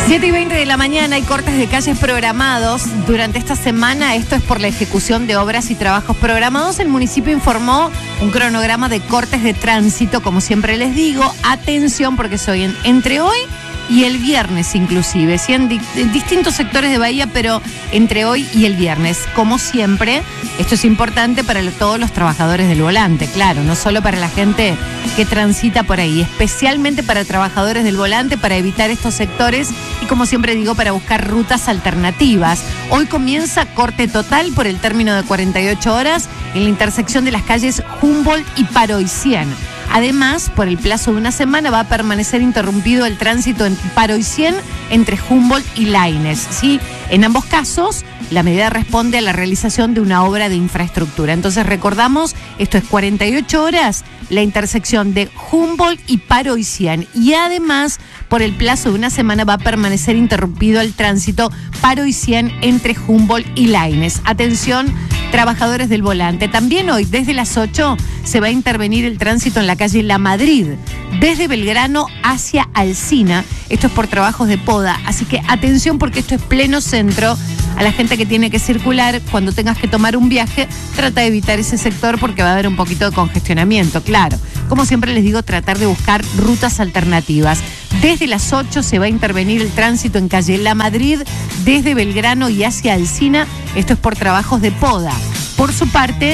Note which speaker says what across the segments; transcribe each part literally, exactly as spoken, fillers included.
Speaker 1: siete y veinte de la mañana hay cortes de calles programados. Durante esta semana, esto es por la ejecución de obras y trabajos programados. El municipio informó un cronograma de cortes de tránsito, como siempre les digo. Atención, porque soy en, entre hoy y el viernes inclusive, ¿sí? en, di en distintos sectores de Bahía, pero entre hoy y el viernes. Como siempre, esto es importante para lo, todos los trabajadores del volante, claro, no solo para la gente que transita por ahí, especialmente para trabajadores del volante, para evitar estos sectores y, como siempre digo, para buscar rutas alternativas. Hoy comienza corte total por el término de cuarenta y ocho horas en la intersección de las calles Humboldt y Paroicien. Además, por el plazo de una semana va a permanecer interrumpido el tránsito en Paroicien entre Humboldt y Laínez, ¿sí? En ambos casos, la medida responde a la realización de una obra de infraestructura. Entonces, recordamos, esto es cuarenta y ocho horas, la intersección de Humboldt y Paroicien. Y además, por el plazo de una semana va a permanecer interrumpido el tránsito Paroicien entre Humboldt y Laínez. Atención, trabajadores del volante. También hoy, desde las ocho, se va a intervenir el tránsito en la calle La Madrid, desde Belgrano hacia Alsina. Esto es por trabajos de poda, así que atención, porque esto es pleno centro. A la gente que tiene que circular, cuando tengas que tomar un viaje, trata de evitar ese sector porque va a haber un poquito de congestionamiento, claro. Como siempre les digo, tratar de buscar rutas alternativas. Desde las ocho se va a intervenir el tránsito en calle La Madrid, desde Belgrano y hacia Alsina. Esto es por trabajos de poda. Por su parte,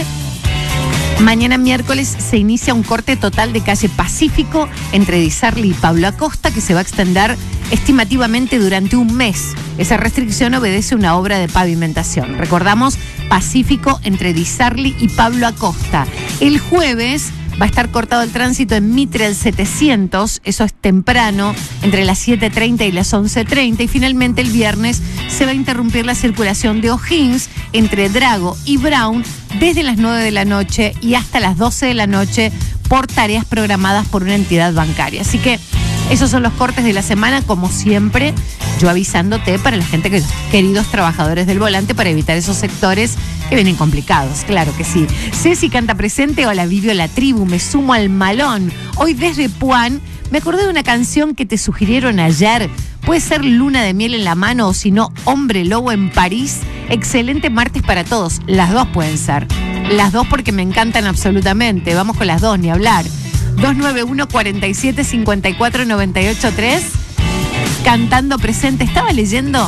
Speaker 1: mañana miércoles se inicia un corte total de calle Pacífico entre Di Sarli y Pablo Acosta, que se va a extender estimativamente durante un mes. Esa restricción obedece a una obra de pavimentación. Recordamos, Pacífico entre Di Sarli y Pablo Acosta. El jueves va a estar cortado el tránsito en Mitre al setecientos, eso es temprano, entre las siete treinta y las once treinta. Y finalmente el viernes se va a interrumpir la circulación de O'Higgins entre Drago y Brown desde las nueve de la noche y hasta las doce de la noche por tareas programadas por una entidad bancaria. Así que esos son los cortes de la semana, como siempre, yo avisándote para la gente, que queridos trabajadores del volante, para evitar esos sectores que vienen complicados, claro que sí. Ceci canta presente, hola Vivio la tribu, me sumo al malón. Hoy desde Puan, me acordé de una canción que te sugirieron ayer, puede ser Luna de miel en la mano o si no, Hombre Lobo en París. Excelente martes para todos, las dos pueden ser, las dos porque me encantan absolutamente, vamos con las dos, ni hablar. dos nueve uno, cuatro siete, cinco cuatro, nueve ocho tres, cantando presente. Estaba leyendo,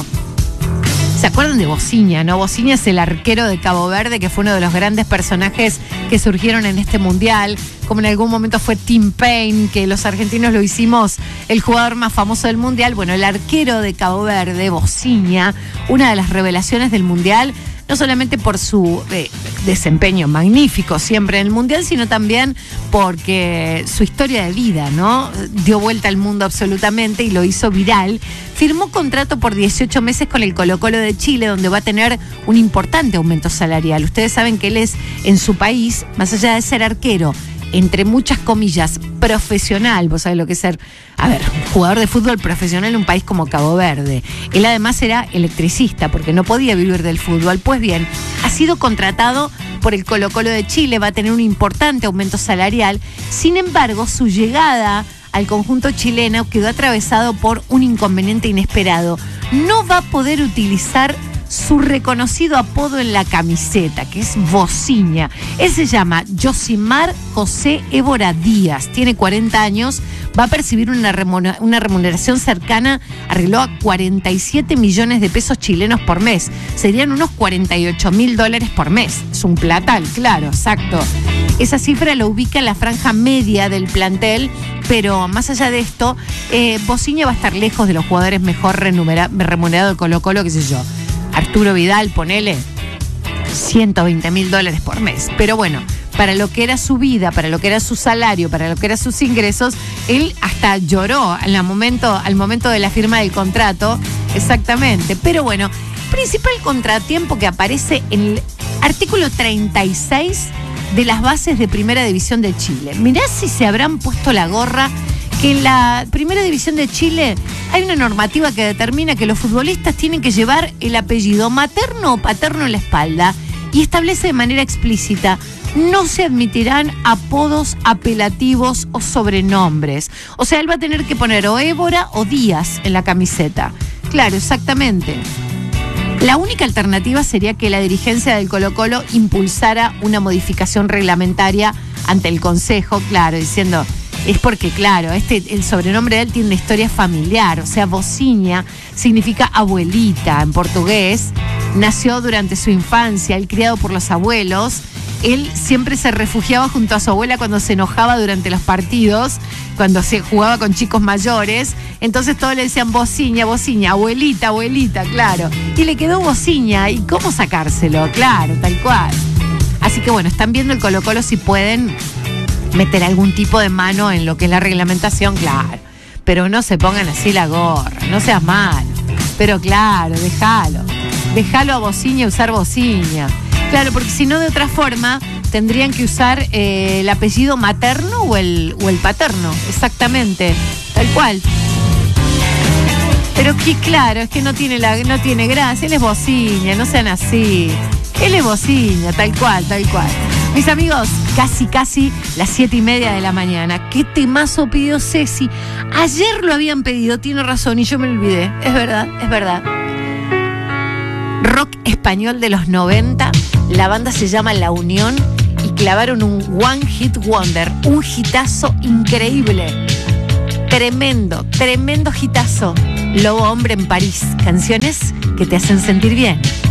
Speaker 1: ¿se acuerdan de Bociña, no? Bociña es el arquero de Cabo Verde, que fue uno de los grandes personajes que surgieron en este mundial, como en algún momento fue Tim Payne, que los argentinos lo hicimos el jugador más famoso del mundial. Bueno, el arquero de Cabo Verde, Bociña, una de las revelaciones del mundial, no solamente por su eh, desempeño magnífico siempre en el Mundial, sino también porque su historia de vida, ¿no? Dio vuelta al mundo absolutamente y lo hizo viral. Firmó contrato por dieciocho meses con el Colo-Colo de Chile, donde va a tener un importante aumento salarial. Ustedes saben que él es, en su país, más allá de ser arquero, entre muchas comillas, profesional. Vos sabés lo que es ser, a ver, jugador de fútbol profesional en un país como Cabo Verde. Él además era electricista porque no podía vivir del fútbol. Pues bien, ha sido contratado por el Colo-Colo de Chile, va a tener un importante aumento salarial. Sin embargo, su llegada al conjunto chileno quedó atravesado por un inconveniente inesperado. No va a poder utilizar su reconocido apodo en la camiseta, que es Bociña. Él se llama Josimar José Évora Díaz, tiene cuarenta años, va a percibir una remuneración, una remuneración cercana, arregló a cuarenta y siete millones de pesos chilenos por mes. Serían unos cuarenta y ocho mil dólares por mes. Es un platal, claro, exacto. Esa cifra lo ubica en la franja media del plantel, pero más allá de esto, eh, Bociña va a estar lejos de los jugadores mejor remunerados de Colo-Colo, qué sé yo. Arturo Vidal, ponele ciento veinte mil dólares por mes. Pero bueno, para lo que era su vida, para lo que era su salario, para lo que eran sus ingresos, él hasta lloró al momento, al momento de la firma del contrato. Exactamente. Pero bueno, principal contratiempo que aparece en el artículo treinta y seis de las bases de Primera División de Chile. Mirá si se habrán puesto la gorra, que en la Primera División de Chile hay una normativa que determina que los futbolistas tienen que llevar el apellido materno o paterno en la espalda y establece de manera explícita: no se admitirán apodos, apelativos o sobrenombres. O sea, él va a tener que poner o Évora o Díaz en la camiseta. Claro, exactamente. La única alternativa sería que la dirigencia del Colo-Colo impulsara una modificación reglamentaria ante el Consejo, claro, diciendo, es porque, claro, este, el sobrenombre de él tiene una historia familiar, o sea, Bocinha significa abuelita en portugués, nació durante su infancia, él criado por los abuelos. Él siempre se refugiaba junto a su abuela cuando se enojaba durante los partidos, cuando se jugaba con chicos mayores. Entonces todos le decían Bocinha, Bocinha, abuelita, abuelita, claro. Y le quedó Bocinha. ¿Y cómo sacárselo? Claro, tal cual. Así que bueno, están viendo el Colo-Colo si pueden meter algún tipo de mano en lo que es la reglamentación, claro. Pero no se pongan así la gorra, no seas malo. Pero claro, déjalo. Déjalo a Bocinha usar Bocinha. Claro, porque si no, de otra forma, tendrían que usar eh, el apellido materno o el, o el paterno, exactamente, tal cual. Pero que claro, es que no tiene, la, no tiene gracia, él es Bocinha, no sean así. Él es Bocinha, tal cual, tal cual. Mis amigos, casi, casi las siete y media de la mañana. ¿Qué temazo pidió Ceci? Ayer lo habían pedido, tiene razón, y yo me lo olvidé. Es verdad, es verdad. Rock español de los noventa. La banda se llama La Unión y clavaron un One Hit Wonder, un hitazo increíble. Tremendo, tremendo hitazo. Lobo Hombre en París. Canciones que te hacen sentir bien.